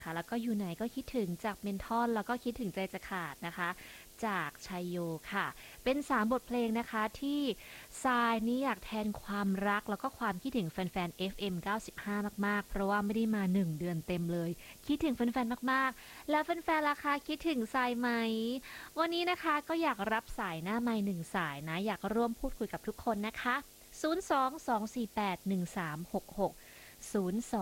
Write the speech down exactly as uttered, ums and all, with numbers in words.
ค่ะแล้วก็อยู่ไหนก็คิดถึงจากเมนทอนแล้วก็คิดถึงใจจะขาดนะคะจากชัยโยค่ะเป็นสามบทเพลงนะคะที่ทรายนี่อยากแทนความรักแล้วก็ความคิดถึงแฟนๆ เอฟ เอ็ม เก้าสิบห้า มากๆเพราะว่าไม่ได้มาหนึ่งเดือนเต็มเลยคิดถึงแฟนๆมากๆแล้วแฟนๆล่ะคะคิดถึงทรายไหมวันนี้นะคะก็อยากรับสายหน้าไมค์หนึ่งสายนะอยากร่วมพูดคุยกับทุกคนนะคะศูนย์ สอง สอง สี่ แปด หนึ่ง สาม หก หก ศูนย์ สอง